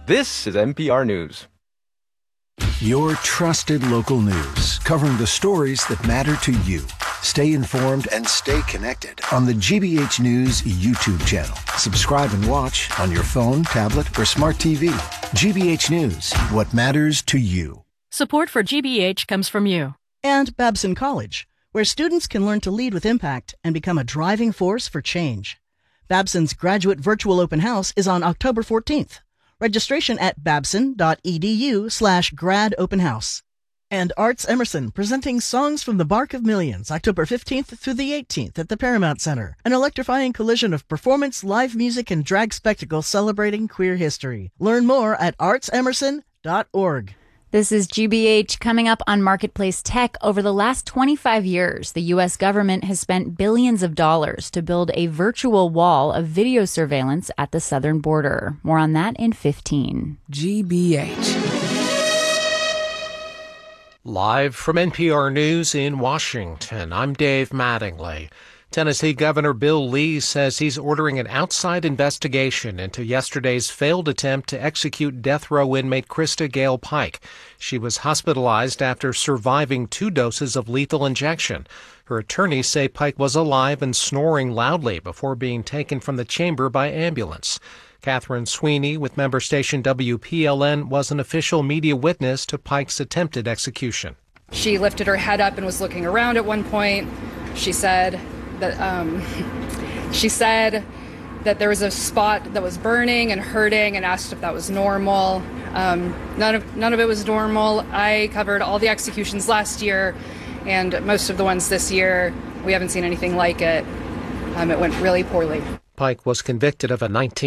This is NPR News. Your trusted local news, covering the stories that matter to you. Stay informed and stay connected on the GBH News YouTube channel. Subscribe and watch on your phone, tablet, or smart TV. GBH News, what matters to you. Support for GBH comes from you. And Babson College, where students can learn to lead with impact and become a driving force for change. Babson's graduate virtual open house is on October 14th. Registration at babson.edu/gradopenhouse. And Arts Emerson, presenting Songs from the Bark of Millions, October 15th through the 18th at the Paramount Center. An electrifying collision of performance, live music, and drag spectacle celebrating queer history. Learn more at artsemerson.org. This is GBH. Coming up on Marketplace Tech. Over the last 25 years, the U.S. government has spent billions of dollars to build a virtual wall of video surveillance at the southern border. More on that in 15. GBH. Live from NPR News in Washington, I'm Dave Mattingly. Tennessee Governor Bill Lee says he's ordering an outside investigation into yesterday's failed attempt to execute death row inmate Krista Gale Pike. She was hospitalized after surviving 2 doses of lethal injection. Her attorneys say Pike was alive and snoring loudly before being taken from the chamber by ambulance. Catherine Sweeney with member station WPLN was an official media witness to Pike's attempted execution. She lifted her head up and was looking around at one point. She said that there was a spot that was burning and hurting and asked if that was normal. None of it was normal. I covered all the executions last year, and most of the ones this year, we haven't seen anything like it. It went really poorly. Pike was convicted of a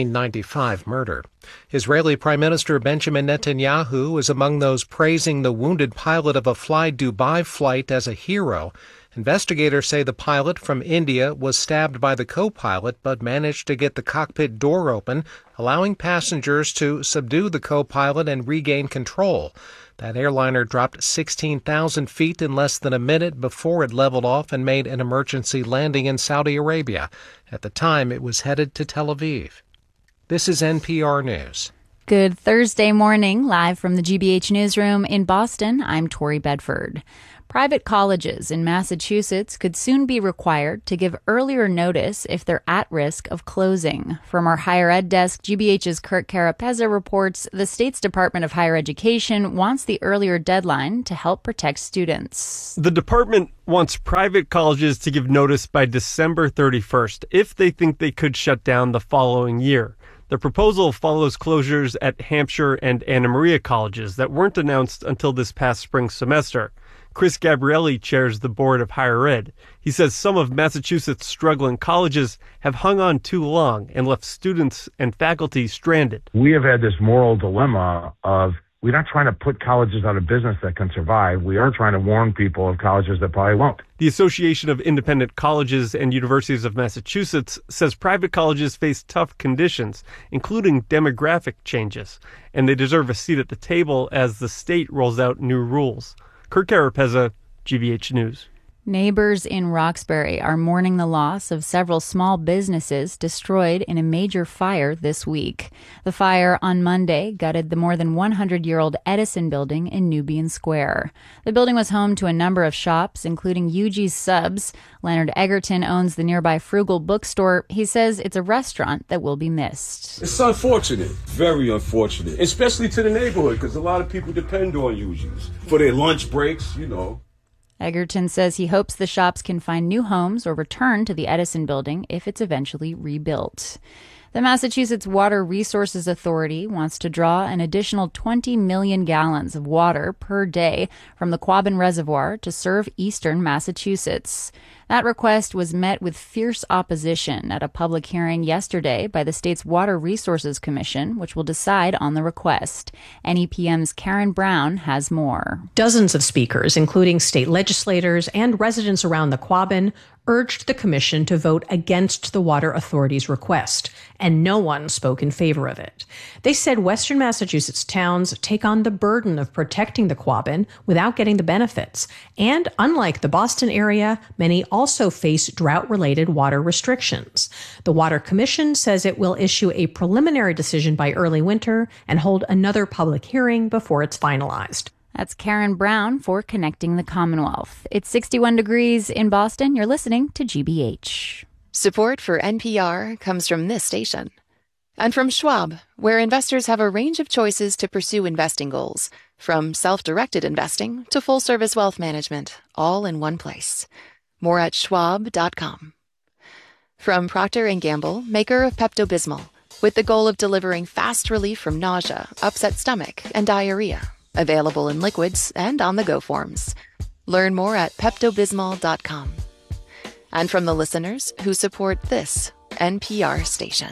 1995 murder. Israeli Prime Minister Benjamin Netanyahu is among those praising the wounded pilot of a Fly Dubai flight as a hero. Investigators say the pilot from India was stabbed by the co-pilot but managed to get the cockpit door open, allowing passengers to subdue the co-pilot and regain control. That airliner dropped 16,000 feet in less than a minute before it leveled off and made an emergency landing in Saudi Arabia. At the time, it was headed to Tel Aviv. This is NPR News. Good Thursday morning, live from the GBH newsroom in Boston. I'm Tori Bedford. Private colleges in Massachusetts could soon be required to give earlier notice if they're at risk of closing. From our higher ed desk, GBH's Kirk Carapezza reports the state's Department of Higher Education wants the earlier deadline to help protect students. The department wants private colleges to give notice by December 31st if they think they could shut down the following year. The proposal follows closures at Hampshire and Anna Maria colleges that weren't announced until this past spring semester. Chris Gabrielli chairs the Board of Higher Ed. He says some of Massachusetts' struggling colleges have hung on too long and left students and faculty stranded. We have had this moral dilemma of we're not trying to put colleges out of business that can survive. We are trying to warn people of colleges that probably won't. The Association of Independent Colleges and Universities of Massachusetts says private colleges face tough conditions, including demographic changes, and they deserve a seat at the table as the state rolls out new rules. Kirk Carapezza, GBH News. Neighbors in Roxbury are mourning the loss of several small businesses destroyed in a major fire this week. The fire on Monday gutted the more than 100-year-old Edison building in Nubian Square. The building was home to a number of shops, including Yuji's Subs. Leonard Egerton owns the nearby Frugal bookstore. He says it's a restaurant that will be missed. It's unfortunate, very unfortunate, especially to the neighborhood, because a lot of people depend on Yuji's for their lunch breaks, you know. Egerton says he hopes the shops can find new homes or return to the Edison building if it's eventually rebuilt. The Massachusetts Water Resources Authority wants to draw an additional 20 million gallons of water per day from the Quabbin Reservoir to serve eastern Massachusetts. That request was met with fierce opposition at a public hearing yesterday by the state's Water Resources Commission, which will decide on the request. NEPM's Karen Brown has more. Dozens of speakers, including state legislators and residents around the Quabbin, urged the commission to vote against the Water Authority's request, and no one spoke in favor of it. They said Western Massachusetts towns take on the burden of protecting the Quabbin without getting the benefits, and unlike the Boston area, many also face drought-related water restrictions. The Water Commission says it will issue a preliminary decision by early winter and hold another public hearing before it's finalized. That's Karen Brown for Connecting the Commonwealth. It's 61 degrees in Boston. You're listening to GBH. Support for NPR comes from this station. And from Schwab, where investors have a range of choices to pursue investing goals, from self-directed investing to full-service wealth management, all in one place. More at schwab.com. From Procter & Gamble, maker of Pepto-Bismol, with the goal of delivering fast relief from nausea, upset stomach, and diarrhea. Available in liquids and on-the-go forms. Learn more at PeptoBismol.com. And from the listeners who support this NPR station.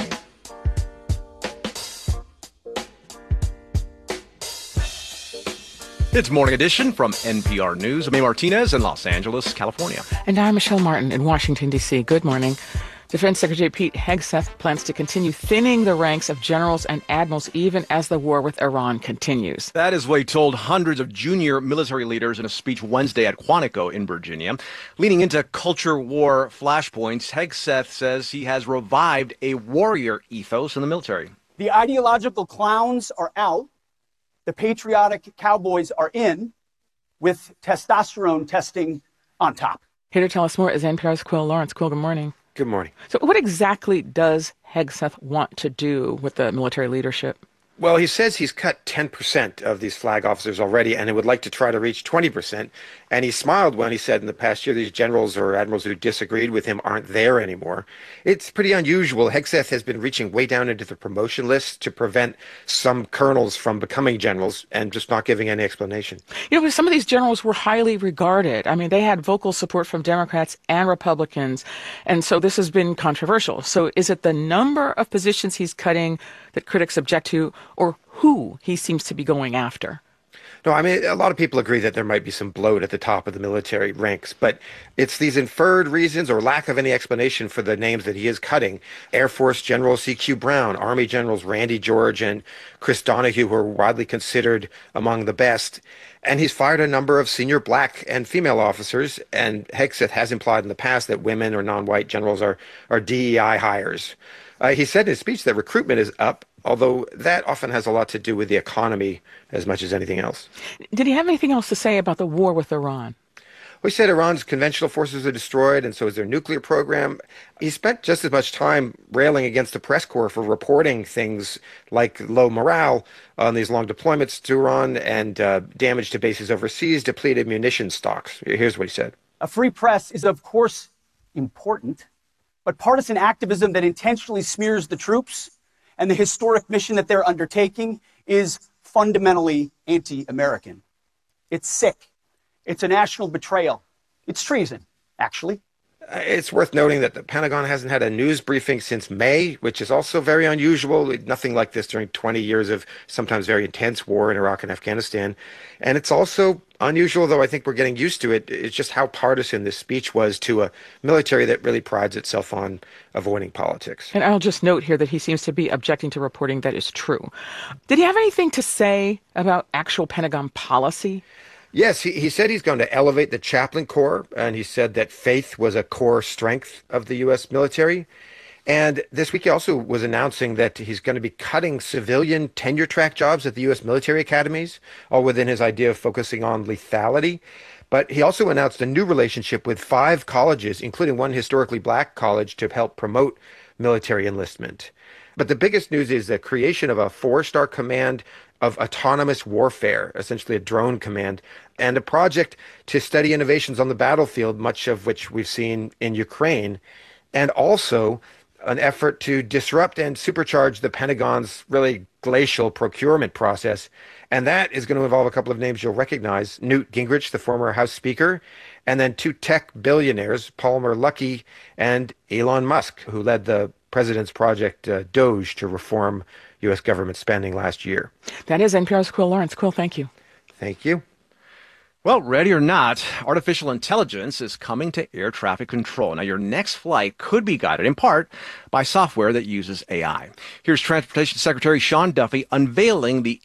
It's Morning Edition from NPR News. I'm Martinez in Los Angeles, California. And I'm Michelle Martin in Washington, D.C. Good morning. Defense Secretary Pete Hegseth plans to continue thinning the ranks of generals and admirals even as the war with Iran continues. That is what he told hundreds of junior military leaders in a speech Wednesday at Quantico in Virginia. Leaning into culture war flashpoints, Hegseth says he has revived a warrior ethos in the military. The ideological clowns are out. The patriotic cowboys are in, with testosterone testing on top. Here to tell us more is NPR's Quill Lawrence. Quill, good morning. Good morning. So what exactly does Hegseth want to do with the military leadership? Well, he says he's cut 10% of these flag officers already, and he would like to try to reach 20%. And he smiled when he said in the past year these generals or admirals who disagreed with him aren't there anymore. It's pretty unusual. Hegseth has been reaching way down into the promotion list to prevent some colonels from becoming generals and just not giving any explanation. You know, some of these generals were highly regarded. I mean, they had vocal support from Democrats and Republicans, and so this has been controversial. So is it the number of positions he's cutting that critics object to, or who he seems to be going after? No, I mean, a lot of people agree that there might be some bloat at the top of the military ranks, but it's these inferred reasons or lack of any explanation for the names that he is cutting. Air Force General C.Q. Brown, Army Generals Randy George and Chris Donahue, who are widely considered among the best. And he's fired a number of senior black and female officers, and Hegseth has implied in the past that women or non-white generals are DEI hires. He said in his speech that recruitment is up, although that often has a lot to do with the economy as much as anything else. Did he have anything else to say about the war with Iran? Well, he said Iran's conventional forces are destroyed, and so is their nuclear program. He spent just as much time railing against the press corps for reporting things like low morale on these long deployments to Iran and damage to bases overseas, depleted munition stocks. Here's what he said. A free press is, of course, important, but partisan activism that intentionally smears the troops and the historic mission that they're undertaking is fundamentally anti-American. It's sick. It's a national betrayal. It's treason, actually. It's worth noting that the Pentagon hasn't had a news briefing since May, which is also very unusual. Nothing like this during 20 years of sometimes very intense war in Iraq and Afghanistan. And it's also unusual, though I think we're getting used to it. It's just how partisan this speech was to a military that really prides itself on avoiding politics. And I'll just note here that he seems to be objecting to reporting that is true. Did he have anything to say about actual Pentagon policy? Yes, he said he's going to elevate the chaplain corps, and he said that faith was a core strength of the U.S. military. And this week he also was announcing that he's going to be cutting civilian tenure track jobs at the U.S. military academies, all within his idea of focusing on lethality. But he also announced a new relationship with 5 colleges, including one historically black college, to help promote military enlistment. But the biggest news is the creation of a 4-star command of autonomous warfare, essentially a drone command, and a project to study innovations on the battlefield, much of which we've seen in Ukraine, and also an effort to disrupt and supercharge the Pentagon's really glacial procurement process. And that is going to involve a couple of names you'll recognize: Newt Gingrich, the former House Speaker, and then 2 tech billionaires, Palmer Luckey and Elon Musk, who led the president's project Doge to reform U.S. government spending last year. That is NPR's Quill Lawrence. Quill, thank you. Thank you. Well, ready or not, artificial intelligence is coming to air traffic control. Now, your next flight could be guided in part by software that uses AI. Here's Transportation Secretary Sean Duffy unveiling the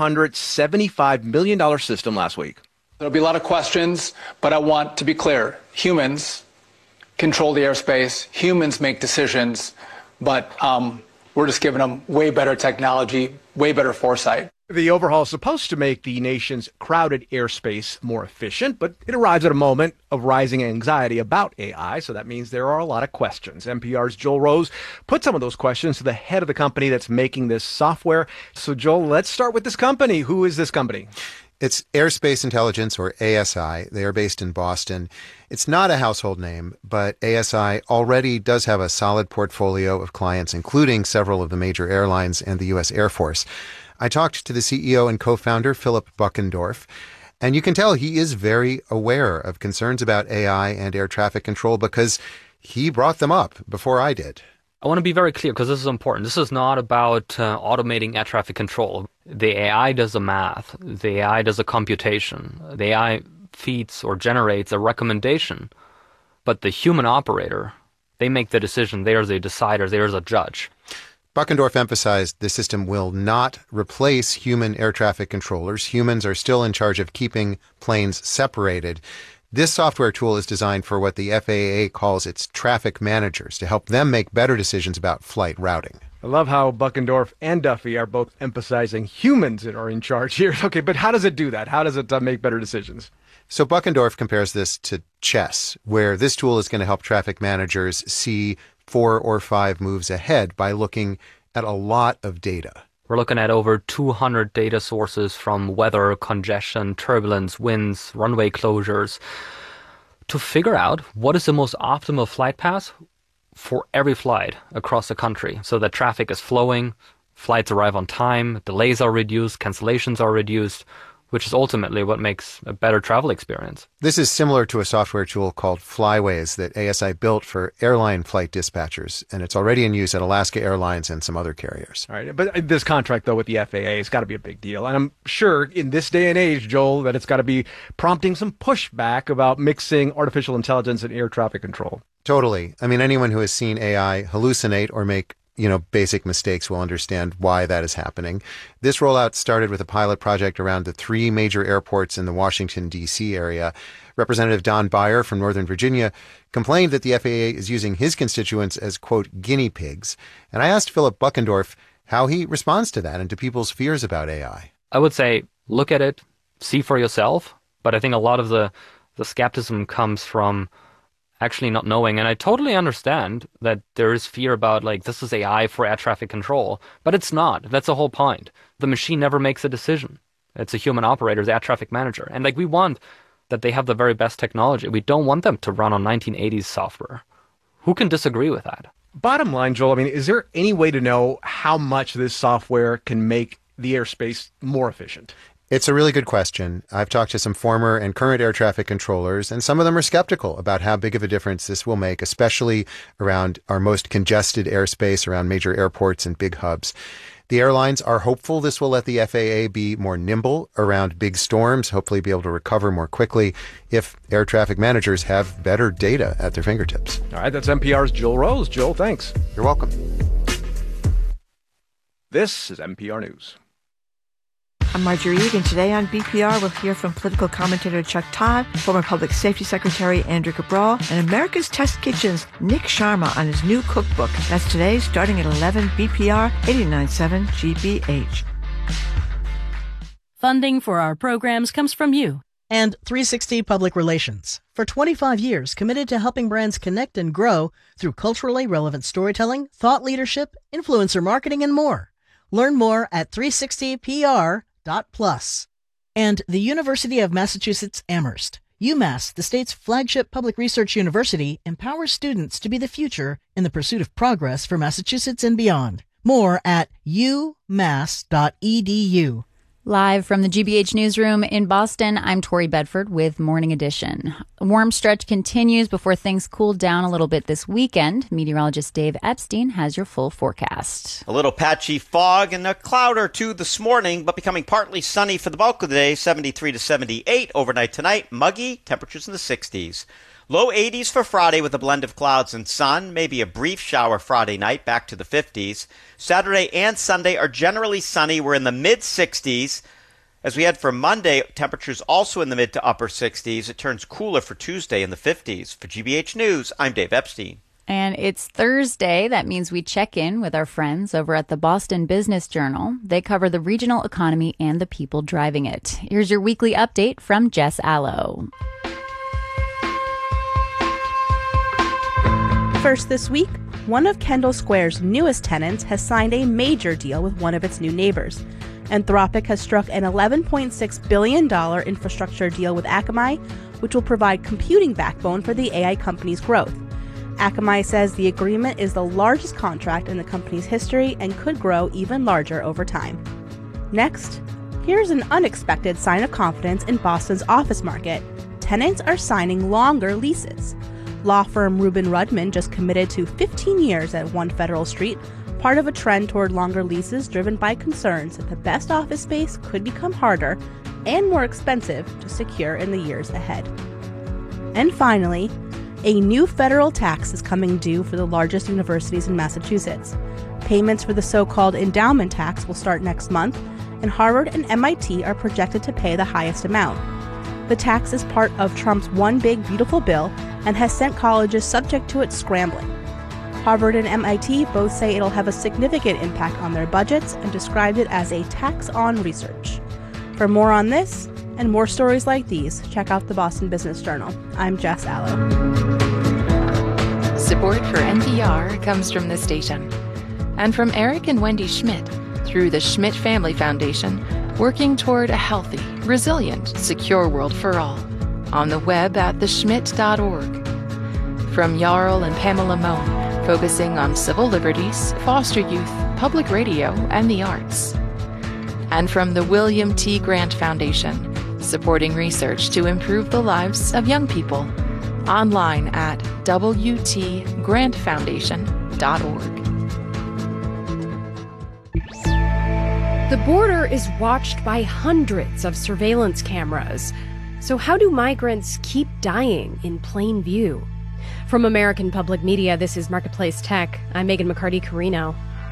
$875 million system last week. There'll be a lot of questions, but I want to be clear. Humans control the airspace. Humans make decisions, but we're just giving them way better technology, way better foresight. The overhaul is supposed to make the nation's crowded airspace more efficient, but it arrives at a moment of rising anxiety about AI, so that means there are a lot of questions. NPR's Joel Rose put some of those questions to the head of the company that's making this software. So, Joel, let's start with this company. Who is this company? It's Airspace Intelligence, or ASI. They are based in Boston. It's not a household name, but ASI already does have a solid portfolio of clients, including several of the major airlines and the U.S. Air Force. I talked to the CEO and co-founder, Philip Buckendorf, and you can tell he is very aware of concerns about AI and air traffic control because he brought them up before I did. I want to be very clear because this is important. This is not about automating air traffic control. The AI does the math. The AI does the computation. The AI feeds or generates a recommendation. But the human operator, they make the decision. They are the decider. They are the judge. Buckendorf emphasized the system will not replace human air traffic controllers. Humans are still in charge of keeping planes separated. This software tool is designed for what the FAA calls its traffic managers, to help them make better decisions about flight routing. I love how Buckendorf and Duffy are both emphasizing humans that are in charge here. Okay, but how does it do that? How does it make better decisions? So Buckendorf compares this to chess, where this tool is going to help traffic managers see 4 or 5 moves ahead by looking at a lot of data. We're looking at over 200 data sources from weather, congestion, turbulence, winds, runway closures, to figure out what is the most optimal flight path for every flight across the country so that traffic is flowing, flights arrive on time, delays are reduced, cancellations are reduced, which is ultimately what makes a better travel experience. This is similar to a software tool called Flyways that ASI built for airline flight dispatchers, and it's already in use at Alaska Airlines and some other carriers. All right, but this contract, though, with the FAA has got to be a big deal. And I'm sure in this day and age, Joel, that it's got to be prompting some pushback about mixing artificial intelligence and air traffic control. Totally. I mean, anyone who has seen AI hallucinate or make basic mistakes will understand why that is happening. This rollout started with a pilot project around the 3 major airports in the Washington, D.C. area. Representative Don Beyer from Northern Virginia complained that the FAA is using his constituents as, quote, guinea pigs. And I asked Philip Buckendorf how he responds to that and to people's fears about AI. I would say, look at it, see for yourself. But I think a lot of the skepticism comes from actually not knowing. And I totally understand that there is fear about, this is AI for air traffic control, but it's not. That's the whole point. The machine never makes a decision. It's a human operator, the air traffic manager. And we want that they have the very best technology. We don't want them to run on 1980s software. Who can disagree with that? Bottom line, Joel, is there any way to know how much this software can make the airspace more efficient? It's a really good question. I've talked to some former and current air traffic controllers, and some of them are skeptical about how big of a difference this will make, especially around our most congested airspace, around major airports and big hubs. The airlines are hopeful this will let the FAA be more nimble around big storms, hopefully be able to recover more quickly if air traffic managers have better data at their fingertips. All right, that's NPR's Joel Rose. Joel, thanks. You're welcome. This is NPR News. I'm Marjorie Eag, and today on BPR, we'll hear from political commentator Chuck Todd, former Public Safety Secretary Andrew Cabral, and America's Test Kitchen's Nick Sharma on his new cookbook. That's today, starting at 11 BPR 89.7 GBH. Funding for our programs comes from you. And 360 Public Relations. For 25 years, committed to helping brands connect and grow through culturally relevant storytelling, thought leadership, influencer marketing, and more. Learn more at 360PR.plus. And the University of Massachusetts Amherst. UMass, the state's flagship public research university, empowers students to be the future in the pursuit of progress for Massachusetts and beyond. More at umass.edu. Live from the GBH newsroom in Boston, I'm Tori Bedford with Morning Edition. A warm stretch continues before things cool down a little bit this weekend. Meteorologist Dave Epstein has your full forecast. A little patchy fog and a cloud or two this morning, but becoming partly sunny for the bulk of the day, 73 to 78. Overnight tonight, muggy, temperatures in the 60s. Low 80s for Friday with a blend of clouds and sun, maybe a brief shower Friday night, back to the 50s. Saturday and Sunday are generally sunny. We're in the mid-60s. As we head for Monday, temperatures also in the mid to upper 60s. It turns cooler for Tuesday in the 50s. For GBH News, I'm Dave Epstein. And it's Thursday. That means we check in with our friends over at the Boston Business Journal. They cover the regional economy and the people driving it. Here's your weekly update from Jess Allo. First this week, one of Kendall Square's newest tenants has signed a major deal with one of its new neighbors. Anthropic has struck an $11.6 billion infrastructure deal with Akamai, which will provide computing backbone for the AI company's growth. Akamai says the agreement is the largest contract in the company's history and could grow even larger over time. Next, here's an unexpected sign of confidence in Boston's office market. Tenants are signing longer leases. Law firm Rubin Rudman just committed to 15 years at 1 Federal Street, part of a trend toward longer leases driven by concerns that the best office space could become harder and more expensive to secure in the years ahead. And finally, a new federal tax is coming due for the largest universities in Massachusetts. Payments for the so-called endowment tax will start next month, and Harvard and MIT are projected to pay the highest amount. The tax is part of Trump's One Big Beautiful Bill and has sent colleges subject to it scrambling. Harvard and MIT both say it'll have a significant impact on their budgets and described it as a tax on research. For more on this and more stories like these, check out the Boston Business Journal. I'm Jess Allo. Support for NPR comes from this station and from Eric and Wendy Schmidt through the Schmidt Family Foundation, working toward a healthy, resilient, secure world for all. On the web at theschmidt.org. From Jarl and Pamela Mohn, focusing on civil liberties, foster youth, public radio, and the arts. And from the William T. Grant Foundation, supporting research to improve the lives of young people. Online at wtgrantfoundation.org. The border is watched by hundreds of surveillance cameras. So how do migrants keep dying in plain view? From American Public Media, this is Marketplace Tech. I'm Megan McCarty-Carino.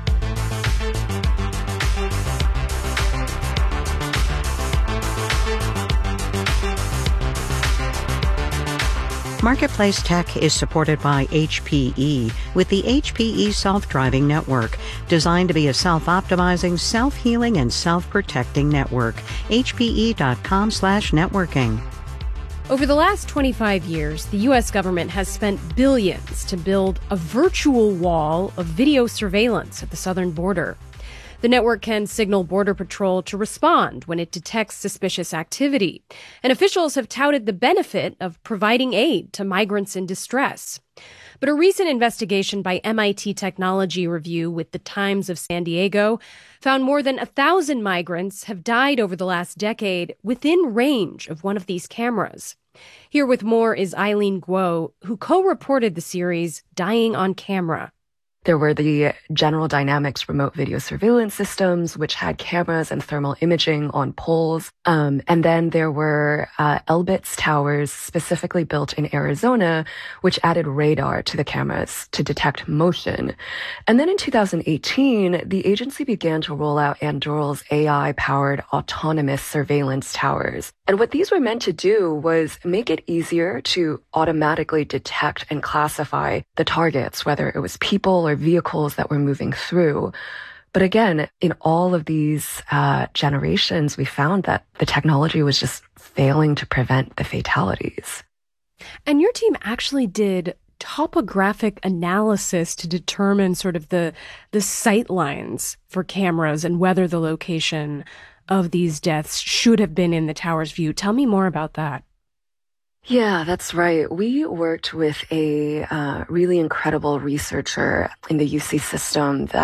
Marketplace Tech is supported by HPE with the HPE Self-Driving Network, designed to be a self-optimizing, self-healing, and self-protecting network. HPE.com/networking. Over the last 25 years, the U.S. government has spent billions to build a virtual wall of video surveillance at the southern border. The network can signal Border Patrol to respond when it detects suspicious activity, and officials have touted the benefit of providing aid to migrants in distress. But a recent investigation by MIT Technology Review with the Times of San Diego found more than 1,000 migrants have died over the last decade within range of one of these cameras. Here with more is Eileen Guo, who co-reported the series Dying on Camera. There were the General Dynamics remote video surveillance systems, which had cameras and thermal imaging on poles. And then there were Elbit's towers, specifically built in Arizona, which added radar to the cameras to detect motion. And then in 2018, the agency began to roll out Anduril's AI-powered autonomous surveillance towers. And what these were meant to do was make it easier to automatically detect and classify the targets, whether it was people or vehicles that were moving through. But again, in all of these generations, we found that the technology was just failing to prevent the fatalities. And your team actually did topographic analysis to determine sort of the sight lines for cameras and whether the location of these deaths should have been in the tower's view. Tell me more about that. Yeah, that's right. We worked with a really incredible researcher in the UC system that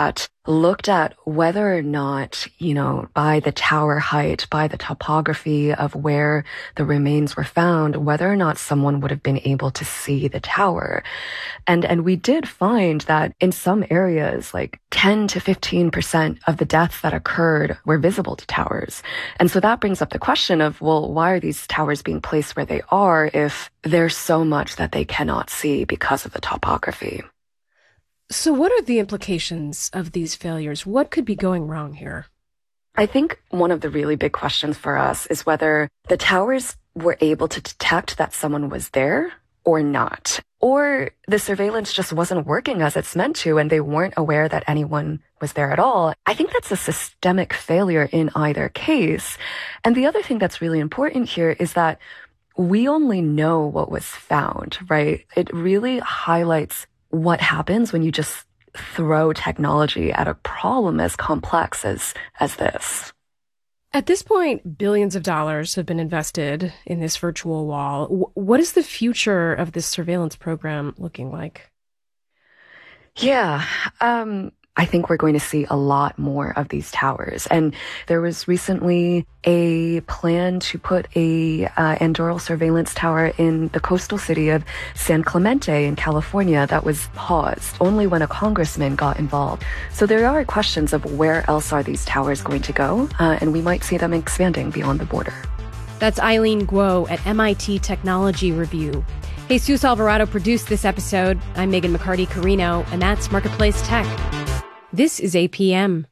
looked at whether or not, by the tower height, by the topography of where the remains were found, whether or not someone would have been able to see the tower. And we did find that in some areas, like 10 to 15% of the deaths that occurred were visible to towers. And so that brings up the question of, well, why are these towers being placed where they are if there's so much that they cannot see because of the topography? So what are the implications of these failures? What could be going wrong here? I think one of the really big questions for us is whether the towers were able to detect that someone was there or not, or the surveillance just wasn't working as it's meant to and they weren't aware that anyone was there at all. I think that's a systemic failure in either case. And the other thing that's really important here is that we only know what was found, right? It really highlights what happens when you just throw technology at a problem as complex as this. At this point, billions of dollars have been invested in this virtual wall. What is the future of this surveillance program looking like? Yeah, I think we're going to see a lot more of these towers. And there was recently a plan to put a Anduril surveillance tower in the coastal city of San Clemente in California that was paused only when a congressman got involved. So there are questions of where else are these towers going to go, and we might see them expanding beyond the border. That's Eileen Guo at MIT Technology Review. Jesus Alvarado produced this episode. I'm Megan McCarty-Carino, and that's Marketplace Tech. This is APM.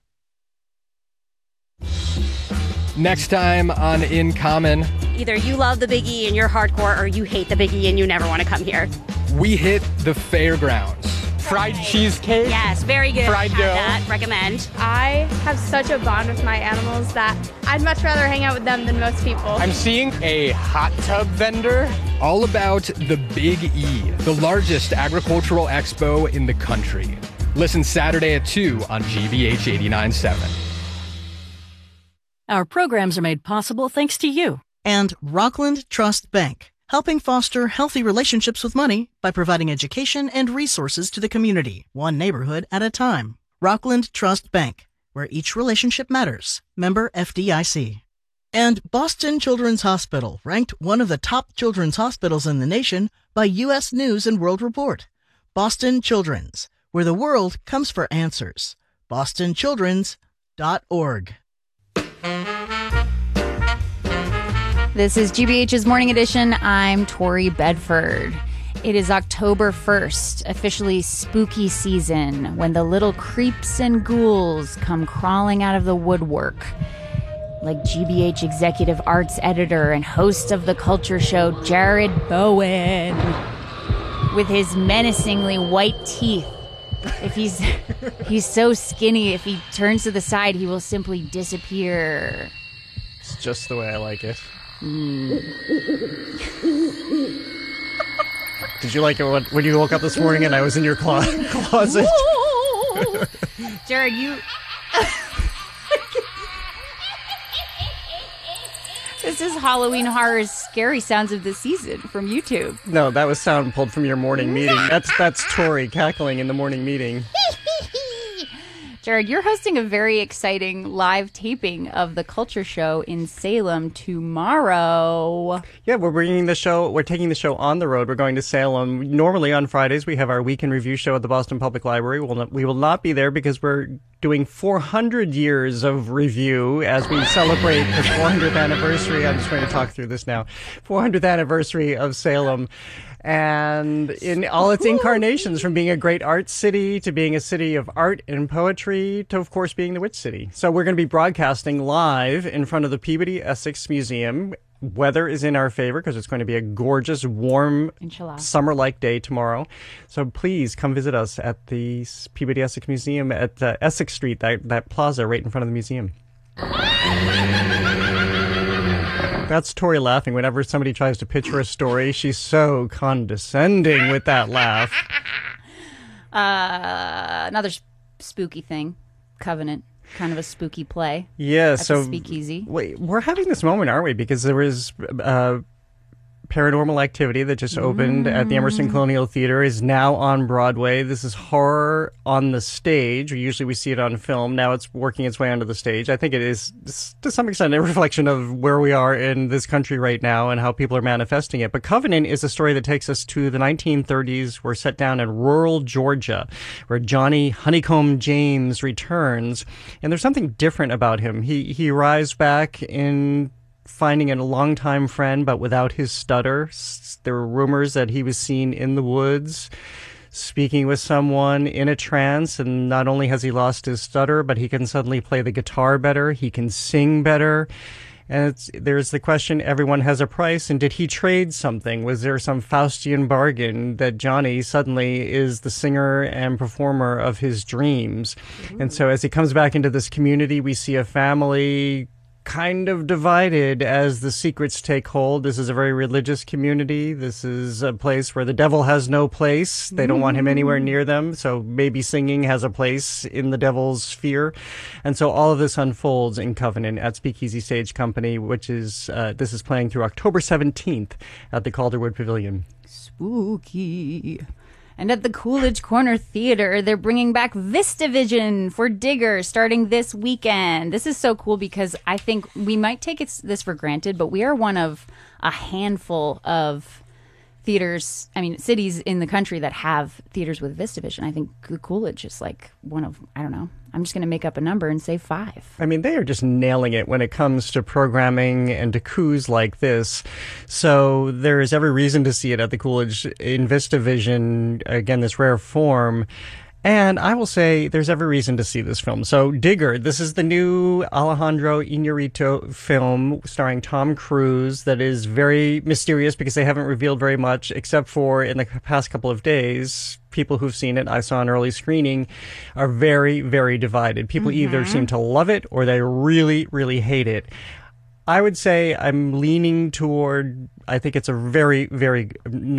Next time on In Common. Either you love the Big E and you're hardcore, or you hate the Big E and you never want to come here. We hit the fairgrounds. Fried cheesecake. Yes, very good. Fried dough. That. Recommend. I have such a bond with my animals that I'd much rather hang out with them than most people. I'm seeing a hot tub vendor. All about the Big E, the largest agricultural expo in the country. Listen Saturday at 2 on GBH 89.7. Our programs are made possible thanks to you. And Rockland Trust Bank, helping foster healthy relationships with money by providing education and resources to the community, one neighborhood at a time. Rockland Trust Bank, where each relationship matters. Member FDIC. And Boston Children's Hospital, ranked one of the top children's hospitals in the nation by U.S. News and World Report. Boston Children's, where the world comes for answers. BostonChildren's.org. This is GBH's Morning Edition. I'm Tori Bedford. It is October 1st, officially spooky season, when the little creeps and ghouls come crawling out of the woodwork. Like GBH executive arts editor and host of the culture show, Jared Bowen, with his menacingly white teeth. If he's so skinny, if he turns to the side, he will simply disappear. It's just the way I like it. Did you like it when you woke up this morning and I was in your closet? Jared, you... This is Halloween Horror's Scary Sounds of the Season from YouTube. No, that was sound pulled from your morning meeting. That's Tori cackling in the morning meeting. Jared, you're hosting a very exciting live taping of the Culture Show in Salem tomorrow. Yeah, we're taking the show on the road. We're going to Salem. Normally on Fridays, we have our Week in Review show at the Boston Public Library. We will not be there because we're doing 400 years of review as we celebrate the 400th anniversary. I'm just trying to talk through this now. 400th anniversary of Salem. And in all its incarnations, from being a great art city to being a city of art and poetry to, of course, being the Witch City. So we're going to be broadcasting live in front of the Peabody Essex Museum. Weather is in our favor because it's going to be a gorgeous, warm, summer-like day tomorrow. So please come visit us at the Peabody Essex Museum at Essex Street, that plaza right in front of the museum. That's Tori laughing. Whenever somebody tries to pitch her a story, she's so condescending with that laugh. Another spooky thing. Covenant. Kind of a spooky play. Yeah, at so the Speakeasy. Wait, we're having this moment, aren't we? Because there was Paranormal Activity that just opened at the Emerson Colonial Theater is now on Broadway. This is horror on the stage. Usually we see it on film. Now it's working its way onto the stage. I think it is, to some extent, a reflection of where we are in this country right now and how people are manifesting it. But Covenant is a story that takes us to the 1930s. We're set down in rural Georgia, where Johnny Honeycomb James returns. And there's something different about him. He arrives back in finding a longtime friend, but without his stutter. There were rumors that he was seen in the woods speaking with someone in a trance, and not only has he lost his stutter, but he can suddenly play the guitar better, he can sing better. And there's the question, everyone has a price, and did he trade something? Was there some Faustian bargain that Johnny suddenly is the singer and performer of his dreams? And so as he comes back into this community, we see a family kind of divided as the secrets take hold. This is a very religious community. This is a place where the devil has no place. They don't want him anywhere near them. So maybe singing has a place in the devil's sphere. And so all of this unfolds in Covenant at Speakeasy Stage Company, which is, this is playing through October 17th at the Calderwood Pavilion. Spooky. And at the Coolidge Corner Theater, they're bringing back VistaVision for Digger starting this weekend. This is so cool because I think we might take this for granted, but we are one of a handful of theaters, cities in the country that have theaters with VistaVision. I think Coolidge is like one of, I don't know, I'm just going to make up a number and say 5. They are just nailing it when it comes to programming and to coups like this. So there is every reason to see it at the Coolidge in VistaVision, again, this rare form. And I will say there's every reason to see this film. So Digger, this is the new Alejandro Iñárritu film starring Tom Cruise that is very mysterious because they haven't revealed very much, except for in the past couple of days, people who've seen it, I saw an early screening, are very, very divided. People either seem to love it or they really, really hate it. I would say I'm leaning toward, I think it's a very, very,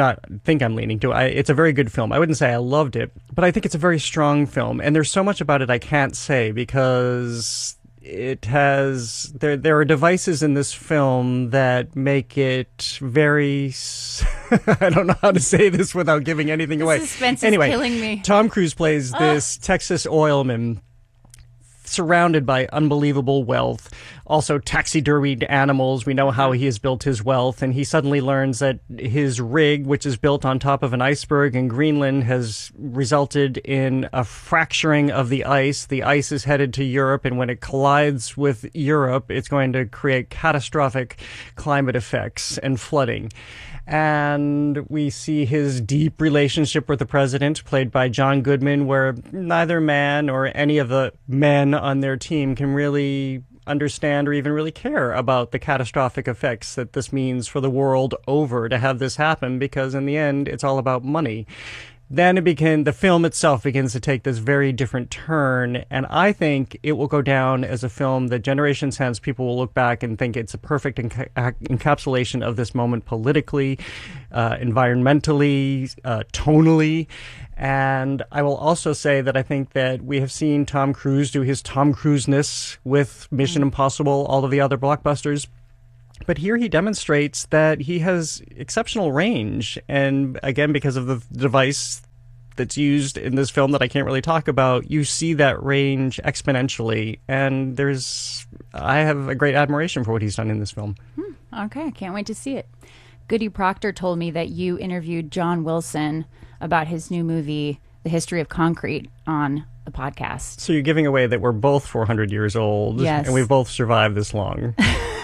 it's a very good film. I wouldn't say I loved it, but I think it's a very strong film. And there's so much about it I can't say because it has, there are devices in this film that make it very, I don't know how to say this without giving anything away. Suspense is killing me. Tom Cruise plays this Texas oilman surrounded by unbelievable wealth, also taxidermied animals. We know how he has built his wealth, and he suddenly learns that his rig, which is built on top of an iceberg in Greenland, has resulted in a fracturing of the ice. The ice is headed to Europe, and when it collides with Europe, it's going to create catastrophic climate effects and flooding. And we see his deep relationship with the president, played by John Goodman, where neither man or any of the men on their team can really understand or even really care about the catastrophic effects that this means for the world over to have this happen, because in the end, it's all about money. Then the film itself begins to take this very different turn, and I think it will go down as a film that generations hence people will look back and think it's a perfect encapsulation of this moment politically, environmentally, tonally. And I will also say that I think that we have seen Tom Cruise do his Tom Cruise-ness with Mission Impossible, all of the other blockbusters. But here he demonstrates that he has exceptional range. And again, because of the device that's used in this film that I can't really talk about, you see that range exponentially. And I have a great admiration for what he's done in this film. Okay, I can't wait to see it. Goody Proctor told me that you interviewed John Wilson about his new movie, The History of Concrete, on the podcast. So you're giving away that we're both 400 years old. Yes. And we've both survived this long.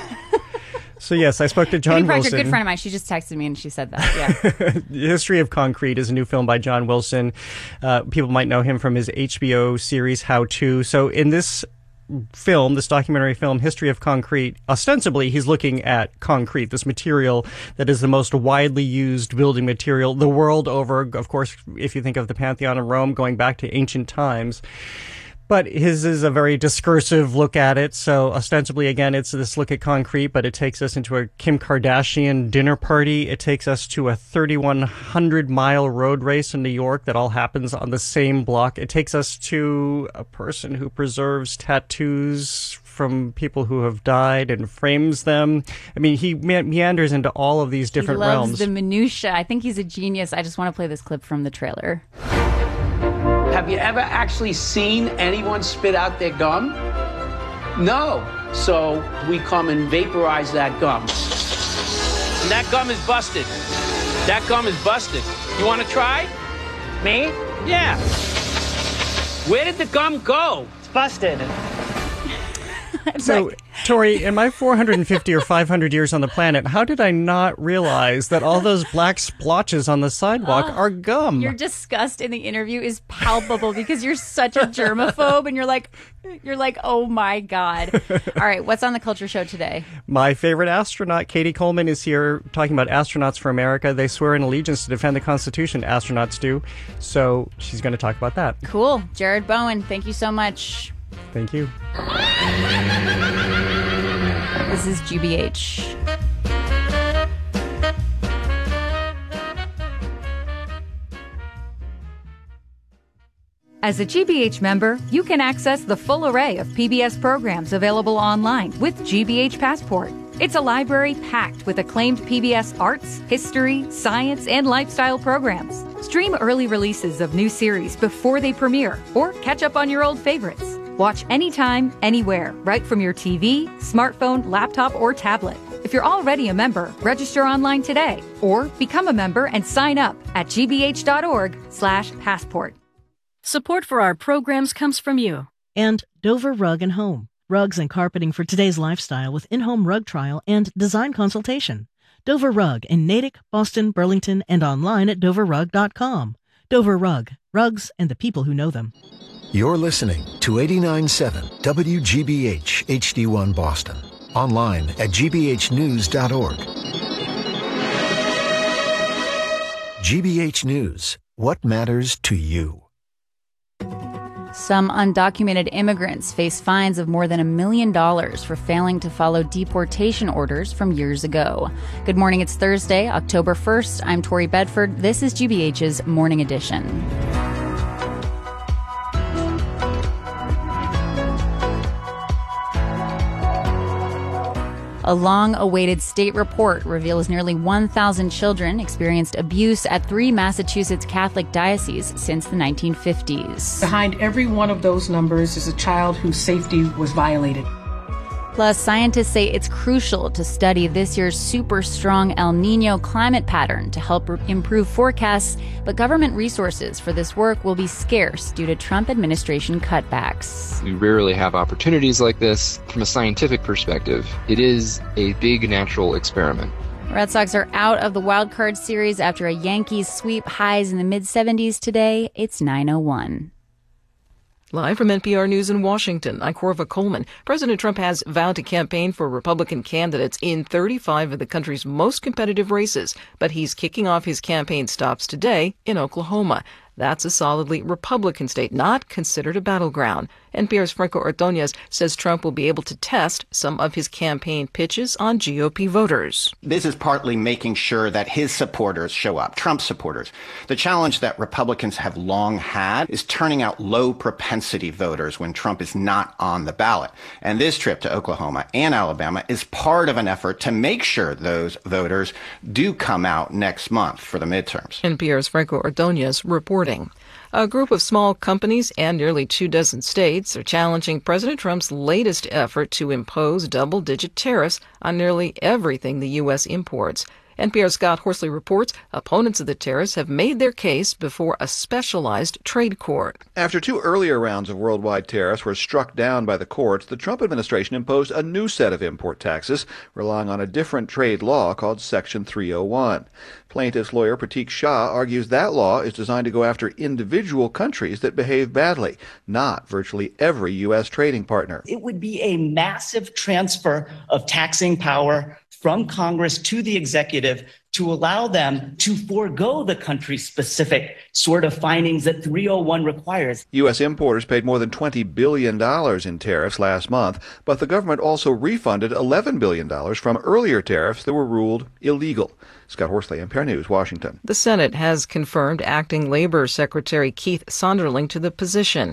So yes, I spoke to John Goody Proctor, Wilson. good friend of mine. She just texted me and she said that. Yeah. The History of Concrete is a new film by John Wilson. People might know him from his HBO series How To. So in this film, this documentary film, History of Concrete, ostensibly he's looking at concrete, this material that is the most widely used building material the world over. Of course, if you think of the Pantheon in Rome, going back to ancient times. But his is a very discursive look at it. So ostensibly, again, it's this look at concrete, but it takes us into a Kim Kardashian dinner party. It takes us to a 3,100-mile road race in New York that all happens on the same block. It takes us to a person who preserves tattoos from people who have died and frames them. I mean, he meanders into all of these different realms. He realms. loves the minutia. I think he's a genius. I just want to play this clip from the trailer. Have you ever actually seen anyone spit out their gum? No. So we come and vaporize that gum. And that gum is busted. That gum is busted. You want to try? Me? Yeah. Where did the gum go? It's busted. So, Tori, in my 450 or 500 years on the planet, how did I not realize that all those black splotches on the sidewalk are gum? Your disgust in the interview is palpable because you're such a germaphobe and you're like, oh my God. All right, what's on the Culture Show today? My favorite astronaut, Katie Coleman, is here talking about Astronauts for America. They swear an allegiance to defend the Constitution, astronauts do. So she's going to talk about that. Cool. Jared Bowen, thank you so much. Thank you. This is GBH. As a GBH member, you can access the full array of PBS programs available online with GBH Passport. It's a library packed with acclaimed PBS arts, history, science, and lifestyle programs. Stream early releases of new series before they premiere, or catch up on your old favorites. Watch anytime, anywhere, right from your TV, smartphone, laptop, or tablet. If you're already a member, register online today, or become a member and sign up at gbh.org/passport. Support for our programs comes from you. And Dover Rug and Home. Rugs and carpeting for today's lifestyle with in-home rug trial and design consultation. Dover Rug in Natick, Boston, Burlington, and online at doverrug.com. Dover Rug. Rugs and the people who know them. You're listening to 89.7 WGBH HD1 Boston. Online at gbhnews.org. GBH News. What matters to you? Some undocumented immigrants face fines of more than $1 million for failing to follow deportation orders from years ago. Good morning. It's Thursday, October 1st. I'm Tori Bedford. This is GBH's Morning Edition. A long-awaited state report reveals nearly 1,000 children experienced abuse at 3 Massachusetts Catholic dioceses since the 1950s. Behind every one of those numbers is a child whose safety was violated. Plus, scientists say it's crucial to study this year's super strong El Niño climate pattern to help improve forecasts, but government resources for this work will be scarce due to Trump administration cutbacks. We rarely have opportunities like this. From a scientific perspective, it is a big natural experiment. Red Sox are out of the wild card series after a Yankees sweep highs in the mid-70s today. It's 9:01. Live from NPR News in Washington, I'm Corva Coleman. President Trump has vowed to campaign for Republican candidates in 35 of the country's most competitive races, but he's kicking off his campaign stops today in Oklahoma. That's a solidly Republican state, not considered a battleground. NPR's Franco Ordonez says Trump will be able to test some of his campaign pitches on GOP voters. This is partly making sure that his supporters show up, Trump's supporters. The challenge that Republicans have long had is turning out low propensity voters when Trump is not on the ballot. And this trip to Oklahoma and Alabama is part of an effort to make sure those voters do come out next month for the midterms. NPR's Franco Ordonez reporting. A group of small companies and nearly 24 states are challenging President Trump's latest effort to impose double-digit tariffs on nearly everything the U.S. imports. NPR's Scott Horsley reports opponents of the tariffs have made their case before a specialized trade court. After 2 earlier rounds of worldwide tariffs were struck down by the courts, the Trump administration imposed a new set of import taxes, relying on a different trade law called Section 301. Plaintiff's lawyer Pratik Shah argues that law is designed to go after individual countries that behave badly, not virtually every U.S. trading partner. It would be a massive transfer of taxing power from Congress to the executive to allow them to forego the country-specific sort of findings that 301 requires. U.S. importers paid more than $20 billion in tariffs last month, but the government also refunded $11 billion from earlier tariffs that were ruled illegal. Scott Horsley, NPR News, Washington. The Senate has confirmed acting Labor Secretary Keith Sonderling to the position.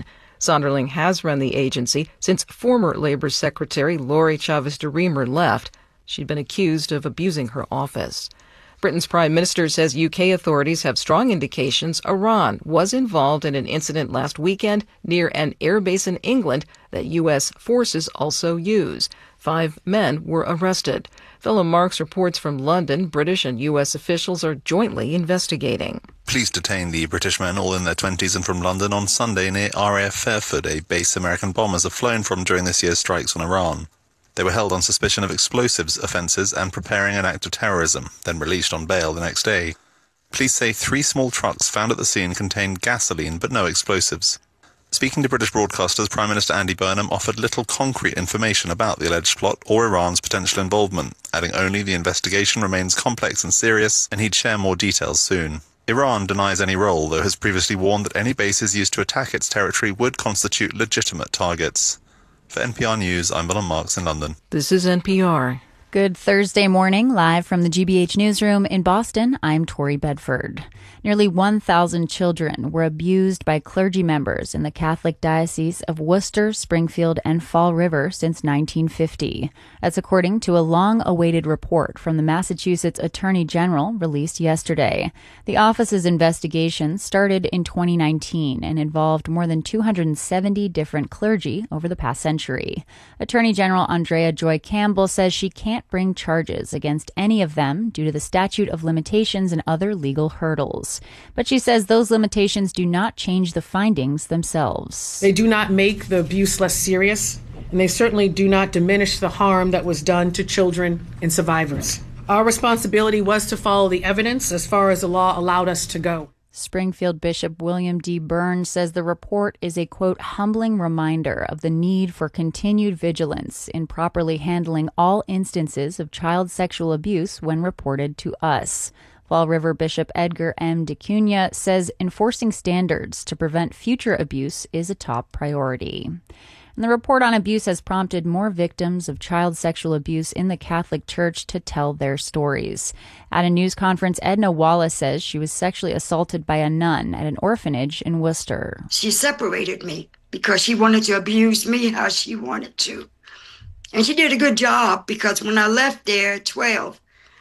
Sonderling has run the agency since former Labor Secretary Lori Chavez de Reamer left. She'd been accused of abusing her office. Britain's Prime Minister says UK authorities have strong indications Iran was involved in an incident last weekend near an airbase in England that US forces also use. 5 men were arrested. Philip Marks reports from London. British and US officials are jointly investigating. Police detained the British men, all in their 20s and from London, on Sunday near RAF Fairford, a base American bombers have flown from during this year's strikes on Iran. They were held on suspicion of explosives offences and preparing an act of terrorism, then released on bail the next day. Police say 3 small trucks found at the scene contained gasoline but no explosives. Speaking to British broadcasters, Prime Minister Andy Burnham offered little concrete information about the alleged plot or Iran's potential involvement, adding only the investigation remains complex and serious, and he'd share more details soon. Iran denies any role, though has previously warned that any bases used to attack its territory would constitute legitimate targets. For NPR News, I'm Philip Marks in London. This is NPR. Good Thursday morning, live from the GBH Newsroom in Boston, I'm Tori Bedford. Nearly 1,000 children were abused by clergy members in the Catholic Diocese of Worcester, Springfield, and Fall River since 1950. That's according to a long-awaited report from the Massachusetts Attorney General released yesterday. The office's investigation started in 2019 and involved more than 270 different clergy over the past century. Attorney General Andrea Joy Campbell says she can't bring charges against any of them due to the statute of limitations and other legal hurdles. But she says those limitations do not change the findings themselves. They do not make the abuse less serious, and they certainly do not diminish the harm that was done to children and survivors. Our responsibility was to follow the evidence as far as the law allowed us to go. Springfield Bishop William D. Burns says the report is a, quote, humbling reminder of the need for continued vigilance in properly handling all instances of child sexual abuse when reported to us. Fall River Bishop Edgar M. DeCunha says enforcing standards to prevent future abuse is a top priority. And the report on abuse has prompted more victims of child sexual abuse in the Catholic Church to tell their stories. At a news conference, Edna Wallace says she was sexually assaulted by a nun at an orphanage in Worcester. She separated me because she wanted to abuse me how she wanted to. And she did a good job because when I left there at 12,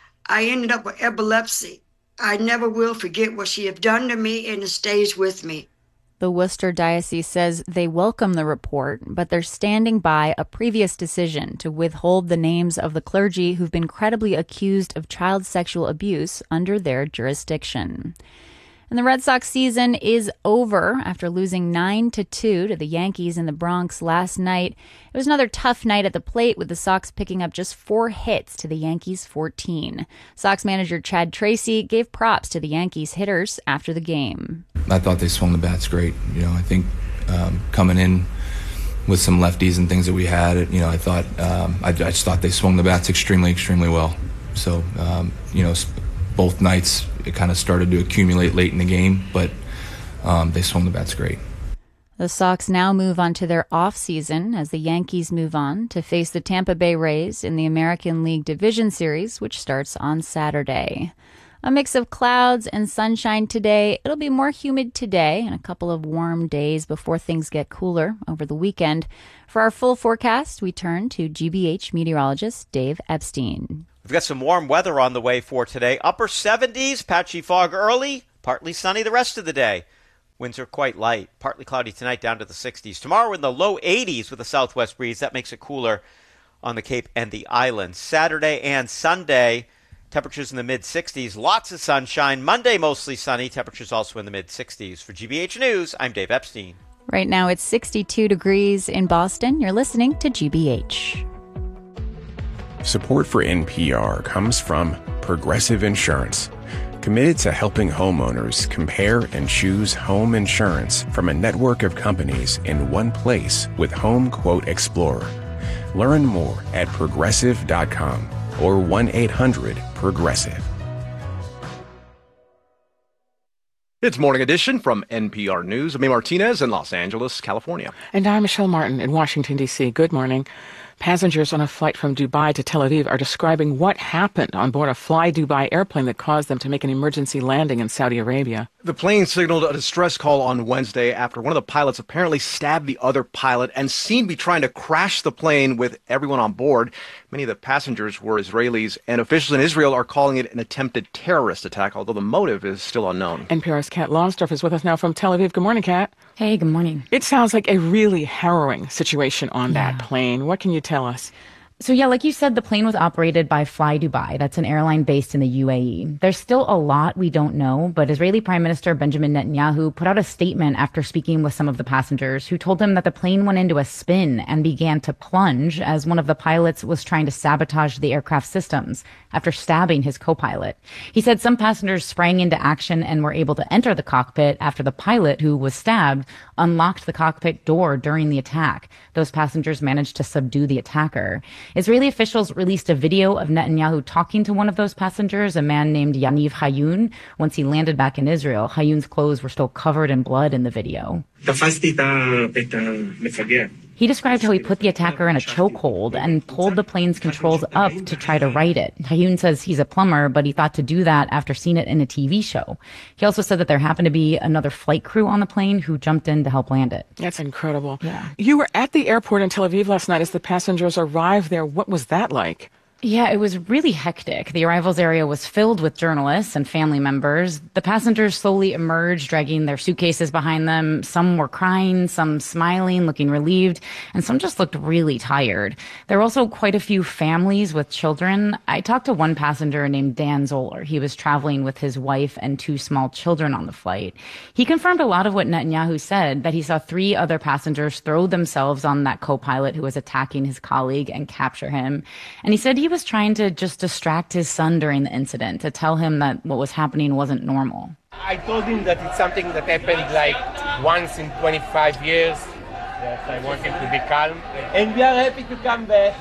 I ended up with epilepsy. I never will forget what she had done to me, and it stays with me. The Worcester Diocese says they welcome the report, but they're standing by a previous decision to withhold the names of the clergy who've been credibly accused of child sexual abuse under their jurisdiction. And the Red Sox season is over after losing 9-2 to the Yankees in the Bronx last night. It was another tough night at the plate, with the Sox picking up just 4 hits to the Yankees' 14. Sox manager Chad Tracy gave props to the Yankees hitters after the game. I thought they swung the bats great. I think coming in with some lefties and things that we had, I thought I just thought they swung the bats extremely, extremely well. So, both nights it kind of started to accumulate late in the game, but they swung the bats great. The Sox now move on to their off-season as the Yankees move on to face the Tampa Bay Rays in the American League Division Series, which starts on Saturday. A mix of clouds and sunshine today. It'll be more humid today and a couple of warm days before things get cooler over the weekend. For our full forecast, we turn to GBH meteorologist Dave Epstein. We've got some warm weather on the way for today. Upper 70s, patchy fog early, partly sunny the rest of the day. Winds are quite light, partly cloudy tonight down to the 60s. Tomorrow in the low 80s with a southwest breeze. That makes it cooler on the Cape and the islands. Saturday and Sunday, temperatures in the mid-60s. Lots of sunshine. Monday, mostly sunny. Temperatures also in the mid-60s. For GBH News, I'm Dave Epstein. Right now it's 62 degrees in Boston. You're listening to GBH. Support for NPR comes from Progressive Insurance, committed to helping homeowners compare and choose home insurance from a network of companies in one place with Home Quote Explorer. Learn more at progressive.com or 1-800-PROGRESSIVE. It's Morning Edition from NPR News. I'm Martinez in Los Angeles, California. And I'm Michelle Martin in Washington, D.C. Good morning. Passengers on a flight from Dubai to Tel Aviv are describing what happened on board a Fly Dubai airplane that caused them to make an emergency landing in Saudi Arabia. The plane signaled a distress call on Wednesday after one of the pilots apparently stabbed the other pilot and seemed to be trying to crash the plane with everyone on board. Many of the passengers were Israelis, and officials in Israel are calling it an attempted terrorist attack, although the motive is still unknown. NPR's Kat Lonsdorf is with us now from Tel Aviv. Good morning, Kat. Hey, good morning. It sounds like a really harrowing situation on that plane. What can you tell us? So yeah, like you said, the plane was operated by Fly Dubai. That's an airline based in the UAE. There's still a lot we don't know, but Israeli Prime Minister Benjamin Netanyahu put out a statement after speaking with some of the passengers who told him that the plane went into a spin and began to plunge as one of the pilots was trying to sabotage the aircraft systems after stabbing his co-pilot. He said some passengers sprang into action and were able to enter the cockpit after the pilot, who was stabbed, unlocked the cockpit door during the attack. Those passengers managed to subdue the attacker. Israeli officials released a video of Netanyahu talking to one of those passengers, a man named Yaniv Hayun. Once he landed back in Israel, Hayun's clothes were still covered in blood in the video. He described how he put the attacker in a chokehold and pulled the plane's controls up to try to right it. Hayun says he's a plumber, but he thought to do that after seeing it in a TV show. He also said that there happened to be another flight crew on the plane who jumped in to help land it. That's incredible. Yeah. You were at the airport in Tel Aviv last night as the passengers arrived there. What was that like? Yeah, it was really hectic. The arrivals area was filled with journalists and family members. The passengers slowly emerged, dragging their suitcases behind them. Some were crying, some smiling, looking relieved, and some just looked really tired. There were also quite a few families with children. I talked to one passenger named Dan Zoller. He was traveling with his wife and 2 small children on the flight. He confirmed a lot of what Netanyahu said, that he saw 3 other passengers throw themselves on that co-pilot who was attacking his colleague and capture him. And he said he was trying to just distract his son during the incident, to tell him that what was happening wasn't normal. I told him that it's something that happened like once in 25 years, that I want him to be calm, and we are happy to come back.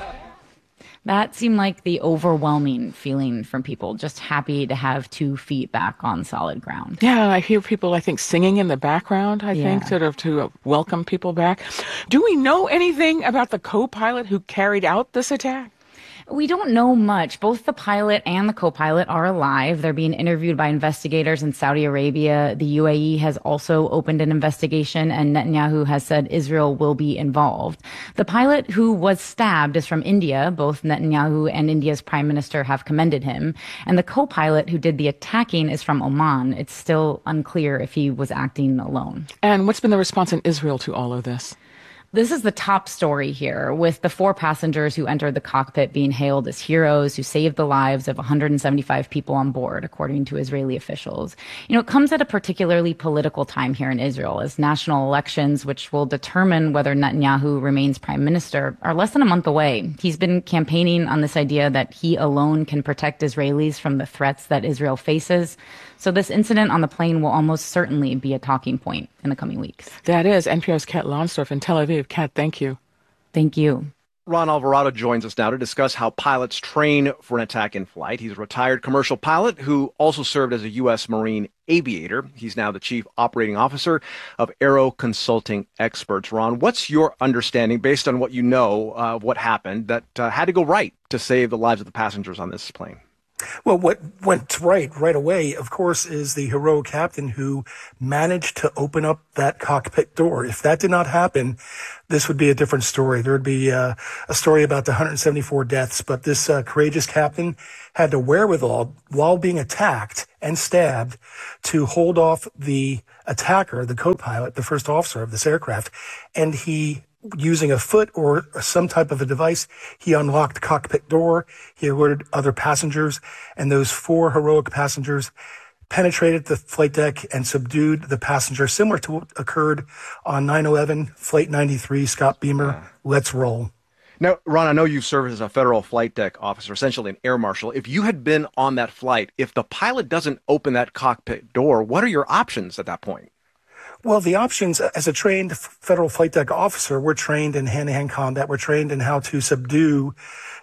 That seemed like the overwhelming feeling from people, just happy to have 2 feet back on solid ground. Yeah, I hear people, I think, singing in the background, I think, sort of to welcome people back. Do we know anything about the co-pilot who carried out this attack? We don't know much. Both the pilot and the co-pilot are alive. They're being interviewed by investigators in Saudi Arabia. The UAE has also opened an investigation, and Netanyahu has said Israel will be involved. The pilot who was stabbed is from India. Both Netanyahu and India's prime minister have commended him. And the co-pilot who did the attacking is from Oman. It's still unclear if he was acting alone. And what's been the response in Israel to all of this? This is the top story here, with the 4 passengers who entered the cockpit being hailed as heroes who saved the lives of 175 people on board, according to Israeli officials. You know, it comes at a particularly political time here in Israel, as national elections, which will determine whether Netanyahu remains prime minister, are less than a month away. He's been campaigning on this idea that he alone can protect Israelis from the threats that Israel faces. So this incident on the plane will almost certainly be a talking point in the coming weeks. That is NPR's Kat Lonsdorf in Tel Aviv. Kat, thank you. Thank you. Ron Alvarado joins us now to discuss how pilots train for an attack in flight. He's a retired commercial pilot who also served as a U.S. Marine aviator. He's now the chief operating officer of Aero Consulting Experts. Ron, what's your understanding, based on what you know of what happened, that had to go right to save the lives of the passengers on this plane? Well, what went right away, of course, is the heroic captain who managed to open up that cockpit door. If that did not happen, this would be a different story. There would be a story about the 174 deaths, but this courageous captain had the wherewithal, while being attacked and stabbed, to hold off the attacker, the co-pilot, the first officer of this aircraft, and he, using a foot or some type of a device, he unlocked the cockpit door. He alerted other passengers, and those 4 heroic passengers penetrated the flight deck and subdued the passenger, similar to what occurred on 9/11, Flight 93, Scott Beamer. Let's roll. Now, Ron, I know you've served as a federal flight deck officer, essentially an air marshal. If you had been on that flight, if the pilot doesn't open that cockpit door, what are your options at that point? Well, the options, as a trained federal flight deck officer, we're trained in hand-to-hand combat. We're trained in how to subdue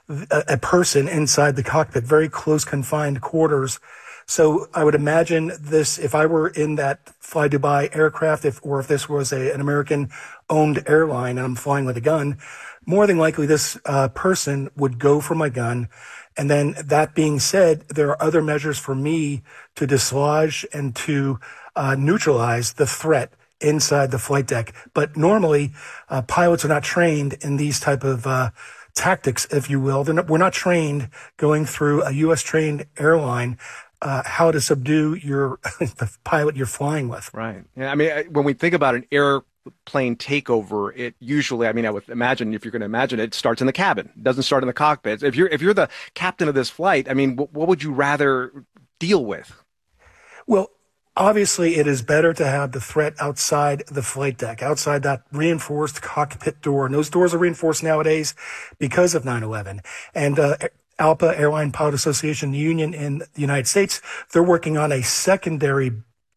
a person inside the cockpit, very close confined quarters. So I would imagine this, if I were in that Fly Dubai aircraft, if this was an American-owned airline and I'm flying with a gun, more than likely this person would go for my gun. And then that being said, there are other measures for me to dislodge and to neutralize the threat inside the flight deck. But normally, pilots are not trained in these type of tactics, if you will. We're not trained going through a U.S. trained airline how to subdue the pilot you're flying with. Right. Yeah. I mean, when we think about an airplane takeover, it usually, I would imagine, if you're going to imagine it, starts in the cabin. It doesn't start in the cockpit. If you're the captain of this flight, what would you rather deal with? Well, obviously, it is better to have the threat outside the flight deck, outside that reinforced cockpit door. And those doors are reinforced nowadays because of 9/11. And ALPA, Airline Pilot Association Union in the United States, they're working on a secondary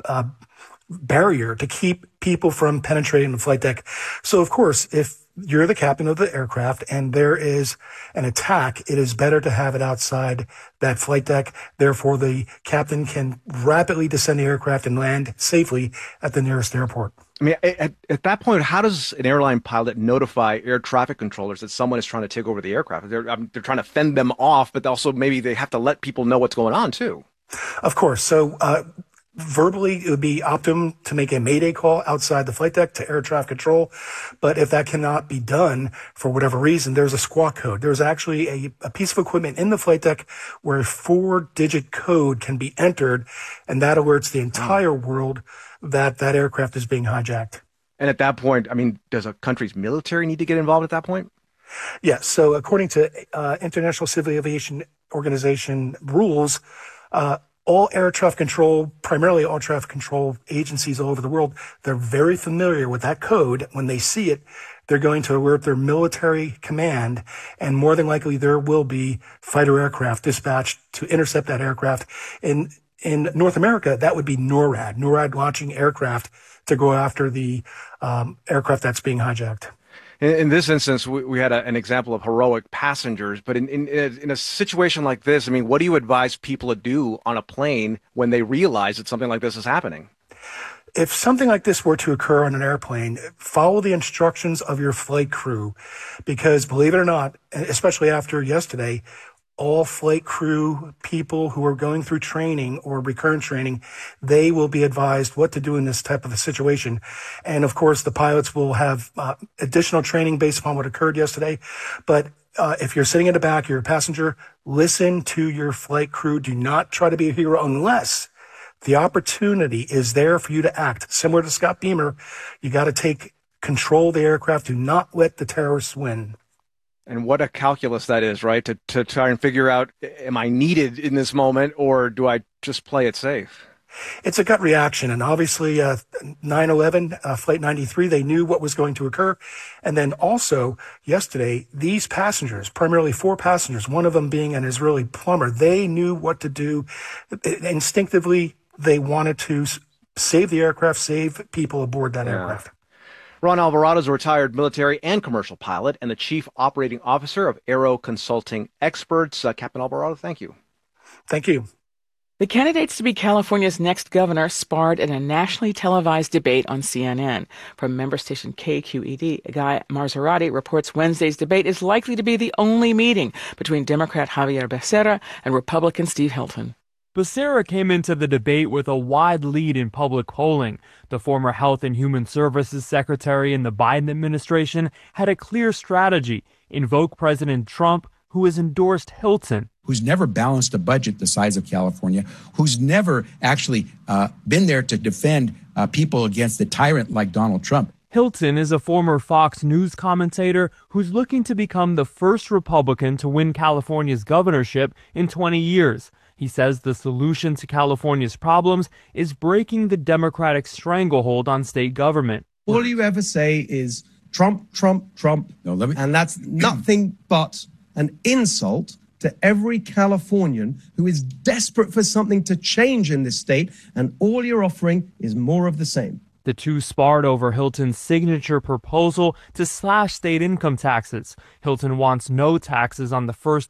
barrier to keep people from penetrating the flight deck. So, of course, if you're the captain of the aircraft and there is an attack, it is better to have it outside that flight deck. Therefore, the captain can rapidly descend the aircraft and land safely at the nearest airport. I mean, at that point, how does an airline pilot notify air traffic controllers that someone is trying to take over the aircraft? They're trying to fend them off, but also maybe they have to let people know what's going on, too. Of course. So, verbally, it would be optimum to make a mayday call outside the flight deck to air traffic control. But if that cannot be done for whatever reason, there's a squawk code. There's actually a piece of equipment in the flight deck where a 4-digit code can be entered, and that alerts the entire world that aircraft is being hijacked. And at that point, does a country's military need to get involved at that point? Yes. So according to International Civil Aviation Organization rules, all air traffic control, primarily all traffic control agencies all over the world, they're very familiar with that code. When they see it, they're going to alert their military command, and more than likely there will be fighter aircraft dispatched to intercept that aircraft. In North America, that would be NORAD launching aircraft to go after the aircraft that's being hijacked. In this instance, we had an example of heroic passengers, but in a situation like this, what do you advise people to do on a plane when they realize that something like this is happening? If something like this were to occur on an airplane, follow the instructions of your flight crew, because believe it or not, especially after yesterday, all flight crew people who are going through training or recurrent training, they will be advised what to do in this type of a situation. And of course, the pilots will have additional training based upon what occurred yesterday. But if you're sitting in the back, you're a passenger, listen to your flight crew. Do not try to be a hero unless the opportunity is there for you to act. Similar to Scott Beamer, you got to take control of the aircraft. Do not let the terrorists win. And what a calculus that is, right? To try and figure out, am I needed in this moment, or do I just play it safe? It's a gut reaction. And obviously, 9/11, Flight 93, they knew what was going to occur. And then also, yesterday, these passengers, primarily 4 passengers, one of them being an Israeli plumber, they knew what to do. Instinctively, they wanted to save the aircraft, save people aboard that aircraft. Ron Alvarado is a retired military and commercial pilot and the chief operating officer of Aero Consulting Experts. Captain Alvarado, thank you. Thank you. The candidates to be California's next governor sparred in a nationally televised debate on CNN. From member station KQED, Guy Marzorati reports Wednesday's debate is likely to be the only meeting between Democrat Javier Becerra and Republican Steve Hilton. Becerra came into the debate with a wide lead in public polling. The former Health and Human Services Secretary in the Biden administration had a clear strategy: invoke President Trump, who has endorsed Hilton, who's never balanced a budget the size of California, who's never actually been there to defend people against a tyrant like Donald Trump. Hilton is a former Fox News commentator who's looking to become the first Republican to win California's governorship in 20 years. He says the solution to California's problems is breaking the Democratic stranglehold on state government. All you ever say is Trump, Trump, Trump. No, and that's nothing but an insult to every Californian who is desperate for something to change in this state, and all you're offering is more of the same. The two sparred over Hilton's signature proposal to slash state income taxes. Hilton wants no taxes on the first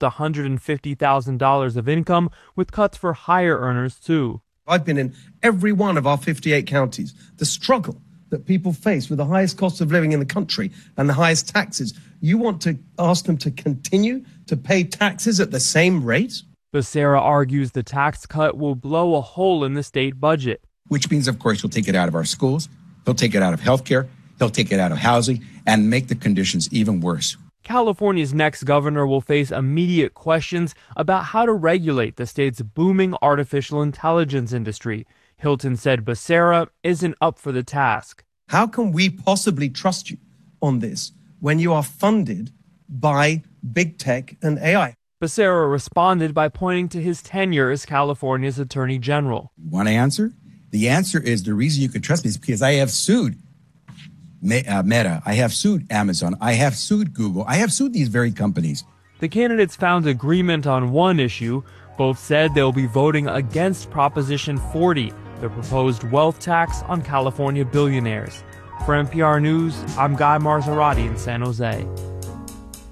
$150,000 of income, with cuts for higher earners, too. I've been in every one of our 58 counties. The struggle that people face with the highest cost of living in the country and the highest taxes. You want to ask them to continue to pay taxes at the same rate? Becerra argues the tax cut will blow a hole in the state budget. Which means, of course, he'll take it out of our schools, he'll take it out of healthcare, he'll take it out of housing, and make the conditions even worse. California's next governor will face immediate questions about how to regulate the state's booming artificial intelligence industry. Hilton said Becerra isn't up for the task. How can we possibly trust you on this when you are funded by big tech and AI? Becerra responded by pointing to his tenure as California's Attorney General. Want an answer? The answer is the reason you can trust me is because I have sued Meta, I have sued Amazon, I have sued Google, I have sued these very companies. The candidates found agreement on one issue. Both said they'll be voting against Proposition 40, the proposed wealth tax on California billionaires. For NPR News, I'm Guy Marzorati in San Jose.